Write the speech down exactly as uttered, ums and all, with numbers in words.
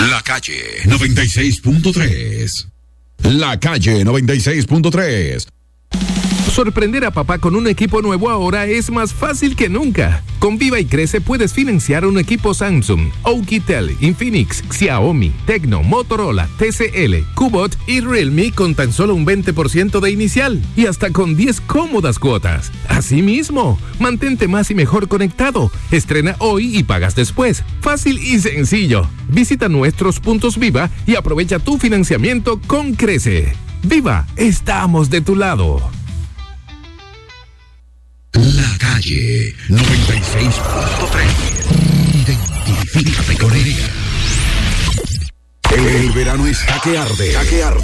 La Calle noventa y seis punto tres. La Calle noventa y seis punto tres. Sorprender a papá con un equipo nuevo ahora es más fácil que nunca. Con Viva y Crece puedes financiar un equipo Samsung, Oukitel, Infinix, Xiaomi, Tecno, Motorola, T C L, Kubot y Realme con tan solo un veinte por ciento de inicial y hasta con diez cómodas cuotas. Asimismo, mantente más y mejor conectado. Estrena hoy y pagas después. Fácil y sencillo. Visita nuestros puntos Viva y aprovecha tu financiamiento con Crece. Viva, estamos de tu lado. La Calle noventa y seis punto tres. Identifícate con ella. El verano está que arde.